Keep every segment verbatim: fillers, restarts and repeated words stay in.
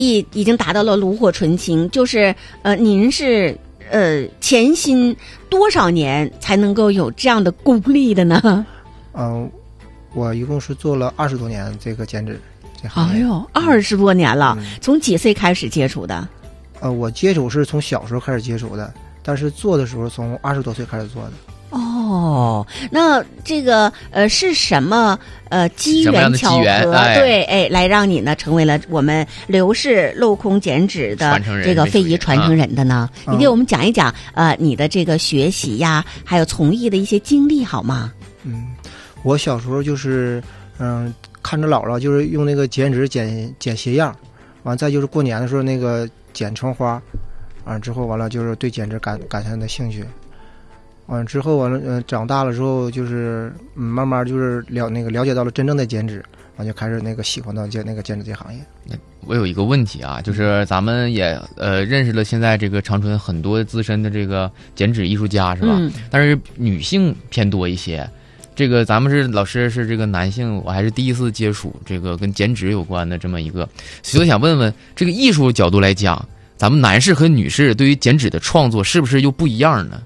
已已经达到了炉火纯青，就是呃，您是呃潜心多少年才能够有这样的功力的呢？ 嗯、呃，我一共是做了二十多年这个剪纸这行业。 哎呦，二十多年了， 嗯、 从几岁开始接触的？ 呃，我接触是从小时候开始接触的，但是做的时候从二十多岁开始做的。 哦，那这个呃是什么呃机缘巧合？ 哎、 对，哎，来让你呢成为了我们刘氏镂空剪纸的这个非遗传承人的呢？ 嗯、 你给我们讲一讲呃你的这个学习呀，还有从艺的一些经历好吗？ 嗯，我小时候就是嗯、呃、看着姥姥就是用那个剪纸剪剪鞋样，完再就是过年的时候那个剪成花，完了之后完了就是对剪纸感感兴的兴趣。完了之后，完了，嗯、呃，长大了之后，就是嗯，慢慢就是了那个了解到了真正的剪纸，完就开始那个喜欢到剪那个剪纸这行业。 我有一个问题啊，就是咱们也呃认识了现在这个长春很多资深的这个剪纸艺术家是吧？ 嗯、 但是女性偏多一些。这个咱们是老师是这个男性，我还是第一次接触这个跟剪纸有关的这么一个，所以想问问这个艺术角度来讲，咱们男士和女士对于剪纸的创作是不是又不一样呢？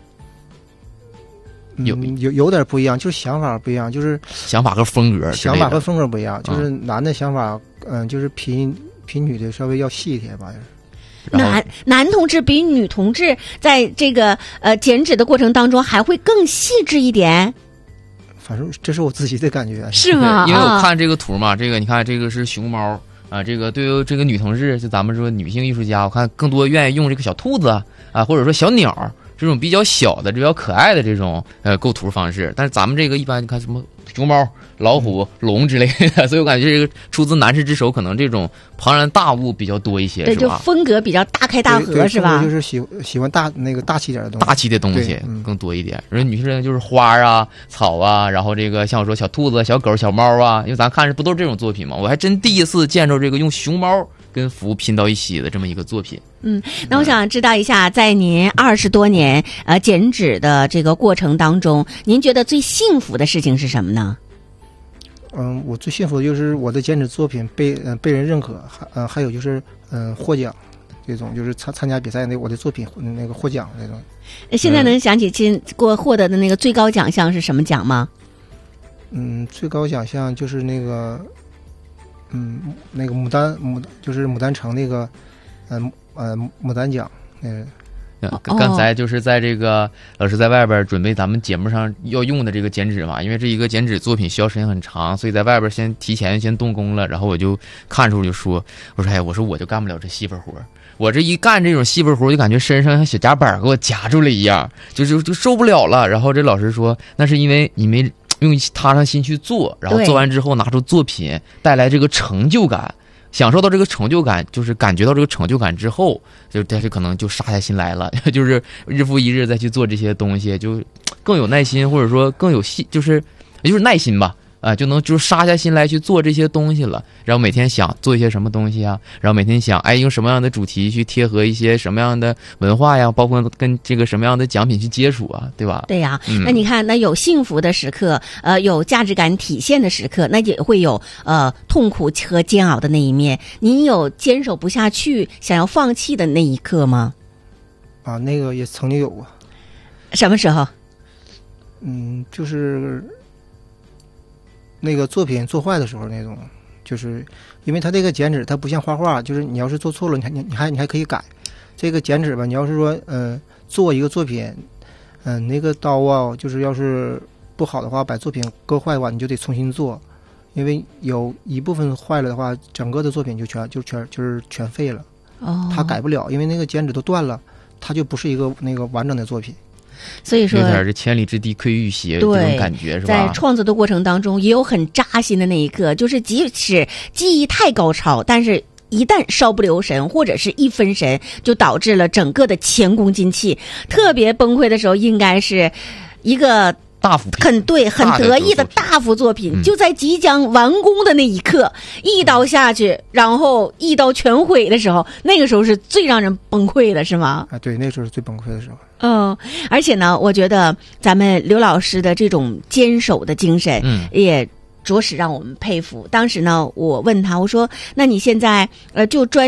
有有有点不一样，就是想法不一样，就是想法和风格， 想法和风格不一样，就是男的想法，嗯、呃，就是比比女的稍微要细一些吧，就是。 男男同志比女同志在这个呃剪纸的过程当中还会更细致一点。 反正这是我自己的感觉， 是吗？ 因为我看这个图嘛，这个你看这个是熊猫啊，这个对于这个女同志，就咱们说女性艺术家，我看更多愿意用这个小兔子啊，或者说小鸟。这种比较小的、比较可爱的这种呃构图方式，但是咱们这个一般你看什么熊猫、老虎、龙之类的，所以我感觉这个出自男士之手，可能这种庞然大物比较多一些， 对， 是吧？ 就风格比较大开大合，是吧？ 就是喜喜欢大那个大气点的东西， 大气的东西更多一点。人、嗯、女生就是花啊、草啊，然后这个像我说小兔子、小狗、小猫啊，因为咱看着不都是这种作品吗？我还真第一次见着这个用熊猫跟符拼到一起的这么一个作品。 嗯，那我想知道一下，在您二十多年呃剪纸的这个过程当中，您觉得最幸福的事情是什么呢？ 嗯，我最幸福的就是我的剪纸作品被嗯、呃、被人认可，还嗯、呃、还有就是嗯、呃、获奖，这种就是参参加比赛那我的作品那个获奖那种。 现在能想起亲过获得的那个最高奖项是什么奖吗？ 嗯，最高奖项就是那个嗯那个牡丹牡就是牡丹城那个嗯。呃，牡丹奖，嗯、 呃，刚才就是在这个老师在外边准备咱们节目上要用的这个剪纸嘛，因为这一个剪纸作品需要时间很长，所以在外边先提前先动工了，然后我就看出就说，我说哎，我说我就干不了这细份活，我这一干这种细份活，就感觉身上像小夹板给我夹住了一样，就就就受不了了。然后这老师说，那是因为你没用踏上心去做，然后做完之后拿出作品，带来这个成就感。享受到这个成就感，就是感觉到这个成就感之后，就但是可能就杀下心来了，就是日复一日再去做这些东西，就更有耐心，或者说更有细，就是也就是耐心吧，啊、呃，就能就是杀下心来去做这些东西了。然后每天想做一些什么东西啊，然后每天想，哎，用什么样的主题去贴合一些什么样的文化呀，包括跟这个什么样的奖品去接触啊，对吧？ 对呀、啊嗯， 那你看，那有幸福的时刻，呃，有价值感体现的时刻，那也会有呃痛苦和煎熬的那一面。您有坚守不下去、想要放弃的那一刻吗？ 啊，那个也曾经有过。 什么时候？ 嗯，就是那个作品做坏的时候那种，就是因为它这个剪纸它不像画画，就是你要是做错了，你还你你还你还可以改。这个剪纸吧，你要是说嗯、呃、做一个作品，嗯、呃、那个刀啊，就是要是不好的话，把作品割坏的话，你就得重新做，因为有一部分坏了的话，整个的作品就全就全就是全废了。 哦， 它改不了，因为那个剪纸都断了，它就不是一个那个完整的作品。 所以说有点这千里之堤溃于蚁这种感觉是吧？ 在创作的过程当中也有很扎心的那一刻，就是即使技艺太高超，但是一旦稍不留神或者是一分神，就导致了整个的前功尽弃。特别崩溃的时候应该是一个大幅很对很得意的大幅作品、嗯、就在即将完工的那一刻，一刀下去，然后一刀全毁的时候，那个时候是最让人崩溃的，是吗？ 啊，对，那时候是最崩溃的时候。 嗯，而且呢，我觉得咱们刘老师的这种坚守的精神， 嗯， 也着实让我们佩服。当时呢，我问他，我说：“那你现在呃，就专